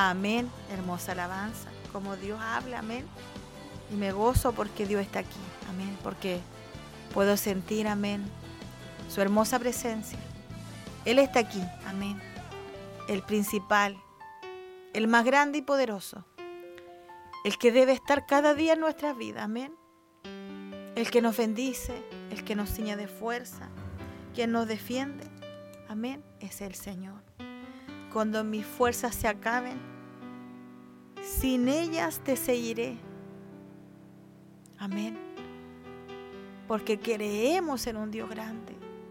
Amén. Hermosa alabanza. Como Dios habla, amén. Y me gozo porque Dios está aquí. Amén. Porque puedo sentir, amén, su hermosa presencia. Él está aquí. Amén. El principal, el más grande y poderoso. El que debe estar cada día en nuestras vidas. Amén. El que nos bendice, el que nos ciña de fuerza, quien nos defiende. Amén. Es el Señor. Cuando mis fuerzas se acaben, sin ellas te seguiré. Amén. Porque creemos en un Dios grande.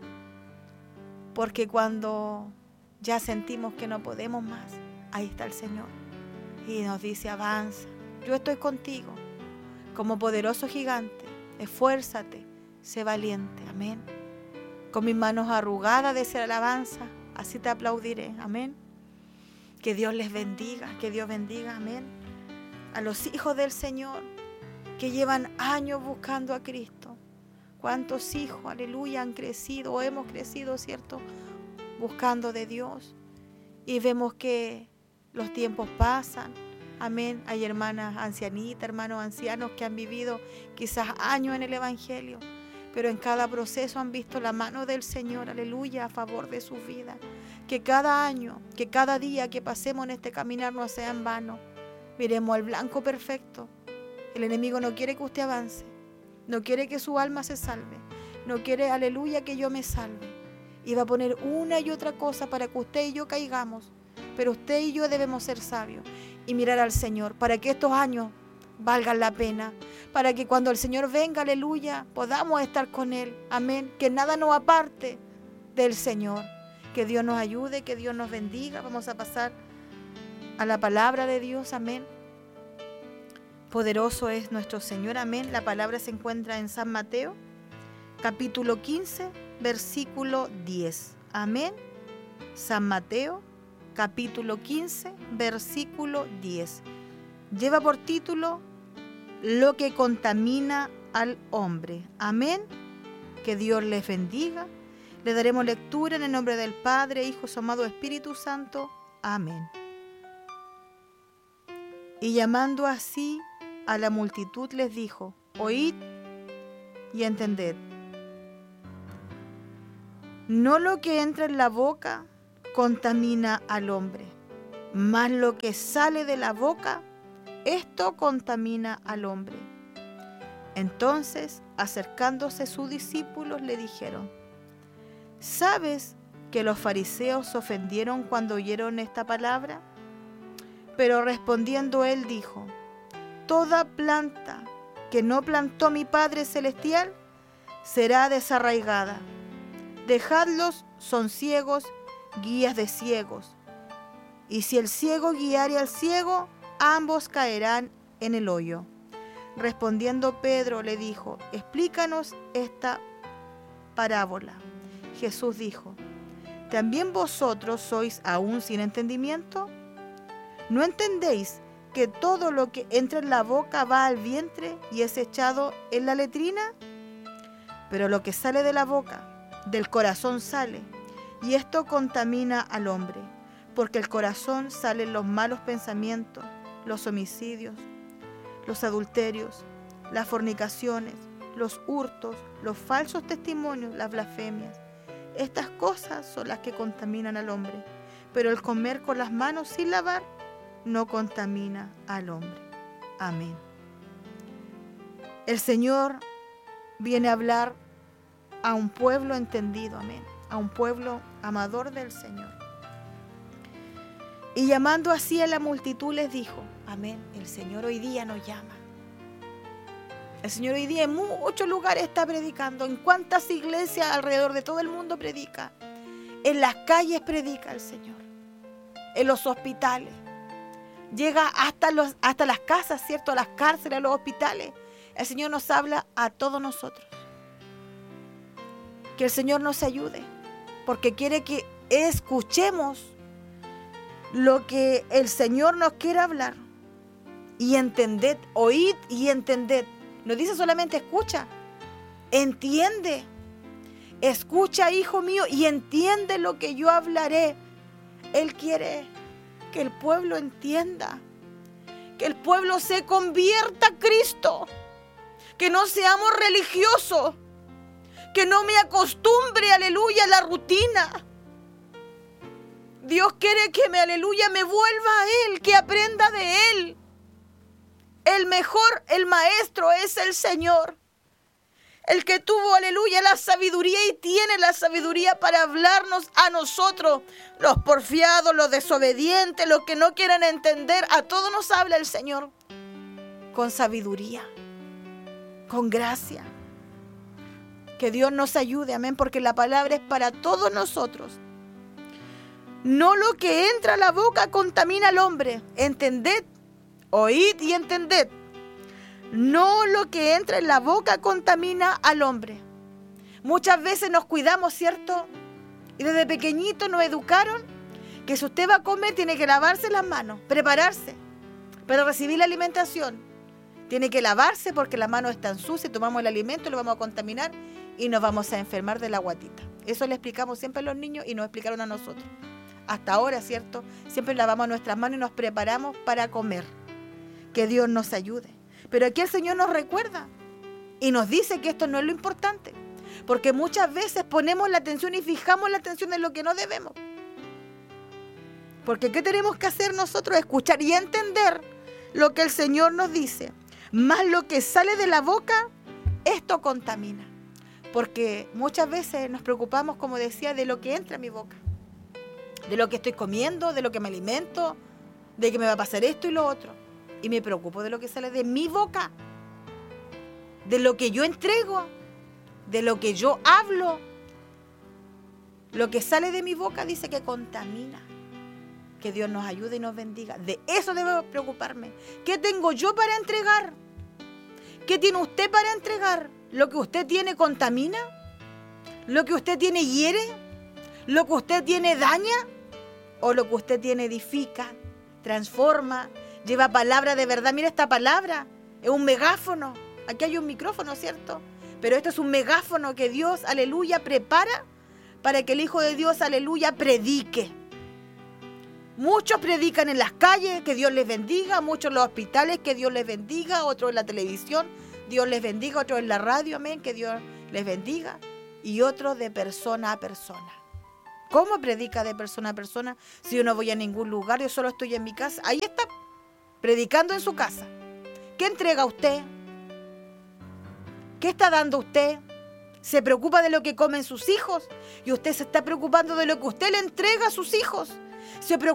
Porque cuando ya sentimos que no podemos más, ahí está el Señor. Y nos dice, avanza, yo estoy contigo. Como poderoso gigante, esfuérzate, sé valiente. Amén. Con mis manos arrugadas de ser alabanza, así te aplaudiré. Amén. Que Dios les bendiga, que Dios bendiga, amén, a los hijos del Señor que llevan años buscando a Cristo. ¿Cuántos hijos, aleluya, han crecido o hemos crecido, cierto, buscando de Dios? Y vemos que los tiempos pasan, amén. Hay hermanas ancianitas, hermanos ancianos que han vivido quizás años en el Evangelio, pero en cada proceso han visto la mano del Señor, aleluya, a favor de sus vidas. Que cada año, que cada día que pasemos en este caminar no sea en vano. Miremos al blanco perfecto. El enemigo no quiere que usted avance, no quiere que su alma se salve, no quiere, aleluya, que yo me salve. Y va a poner una y otra cosa para que usted y yo caigamos. Pero usted y yo debemos ser sabios y mirar al Señor para que estos años valgan la pena, para que cuando el Señor venga, aleluya, podamos estar con Él. Amén. Que nada nos aparte del Señor. Que Dios nos ayude, que Dios nos bendiga. Vamos a pasar a la palabra de Dios. Amén. Poderoso es nuestro Señor. Amén. La palabra se encuentra en San Mateo, capítulo 15, versículo 10. Amén. San Mateo, capítulo 15, versículo 10. Lleva por título Lo que contamina al hombre. Amén. Que Dios les bendiga. Le daremos lectura en el nombre del Padre, Hijo, su amado Espíritu Santo. Amén. Y llamando así a la multitud les dijo, oíd y entended. No lo que entra en la boca contamina al hombre, mas lo que sale de la boca, esto contamina al hombre. Entonces, acercándose sus discípulos, le dijeron, ¿sabes que los fariseos se ofendieron cuando oyeron esta palabra? Pero respondiendo él dijo, toda planta que no plantó mi Padre Celestial será desarraigada. Dejadlos, son ciegos, guías de ciegos. Y si el ciego guiare al ciego, ambos caerán en el hoyo. Respondiendo Pedro le dijo, explícanos esta parábola. Jesús dijo, ¿también vosotros sois aún sin entendimiento? ¿No entendéis que todo lo que entra en la boca va al vientre y es echado en la letrina? Pero lo que sale de la boca, del corazón sale, y esto contamina al hombre, porque del corazón salen los malos pensamientos, los homicidios, los adulterios, las fornicaciones, los hurtos, los falsos testimonios, las blasfemias. Estas cosas son las que contaminan al hombre, pero el comer con las manos sin lavar no contamina al hombre. Amén. El Señor viene a hablar a un pueblo entendido, amén, a un pueblo amador del Señor. Y llamando así a la multitud les dijo, amén, el Señor hoy día nos llama. El Señor hoy día en muchos lugares está predicando. ¿En cuántas iglesias alrededor de todo el mundo predica? En las calles predica el Señor. En los hospitales. Llega hasta las casas, ¿cierto? A las cárceles, a los hospitales. El Señor nos habla a todos nosotros. Que el Señor nos ayude. Porque quiere que escuchemos lo que el Señor nos quiere hablar. Y entended, oíd y entended. No dice solamente escucha, entiende. Escucha, hijo mío, y entiende lo que yo hablaré. Él quiere que el pueblo entienda, que el pueblo se convierta a Cristo, que no seamos religiosos, que no me acostumbre, aleluya, a la rutina. Dios quiere que aleluya, me vuelva a Él, que aprenda de Él. El mejor, el maestro es el Señor. El que tuvo, aleluya, la sabiduría y tiene la sabiduría para hablarnos a nosotros, los porfiados, los desobedientes, los que no quieren entender, a todos nos habla el Señor con sabiduría, con gracia. Que Dios nos ayude, amén, porque la palabra es para todos nosotros. No lo que entra a la boca contamina al hombre. Entended, oíd y entended. No lo que entra en la boca contamina al hombre. Muchas veces nos cuidamos, ¿cierto? Y desde pequeñitos nos educaron que si usted va a comer tiene que lavarse las manos, prepararse para recibir la alimentación. Tiene que lavarse porque las manos están sucias, tomamos el alimento, lo vamos a contaminar y nos vamos a enfermar de la guatita. Eso le explicamos siempre a los niños y nos explicaron a nosotros. Hasta ahora, ¿cierto? Siempre lavamos nuestras manos y nos preparamos para comer. Que Dios nos ayude. Pero aquí el Señor nos recuerda y nos dice que esto no es lo importante. Porque muchas veces ponemos la atención y fijamos la atención en lo que no debemos. Porque ¿qué tenemos que hacer nosotros? Escuchar y entender lo que el Señor nos dice. Más lo que sale de la boca, esto contamina. Porque muchas veces nos preocupamos, como decía, de lo que entra a mi boca. De lo que estoy comiendo, de lo que me alimento, de que me va a pasar esto y lo otro. Y me preocupo de lo que sale de mi boca, de lo que yo entrego, de lo que yo hablo. Lo que sale de mi boca dice que contamina. Que Dios nos ayude y nos bendiga. De eso debo preocuparme. ¿Qué tengo yo para entregar? ¿Qué tiene usted para entregar? ¿Lo que usted tiene contamina? ¿Lo que usted tiene hiere? ¿Lo que usted tiene daña? ¿O lo que usted tiene edifica, transforma, lleva palabra de verdad? Mira esta palabra, es un megáfono. Aquí hay un micrófono, ¿cierto? Pero esto es un megáfono que Dios, aleluya, prepara para que el Hijo de Dios, aleluya, predique. Muchos predican en las calles, que Dios les bendiga. Muchos en los hospitales, que Dios les bendiga. Otros en la televisión, Dios les bendiga. Otros en la radio, amén, que Dios les bendiga. Y otros de persona a persona. ¿Cómo predica de persona a persona? Si yo no voy a ningún lugar, yo solo estoy en mi casa. Ahí está, predicando en su casa. ¿Qué entrega usted? ¿Qué está dando usted? ¿Se preocupa de lo que comen sus hijos? Y usted se está preocupando de lo que usted le entrega a sus hijos. Se preocupa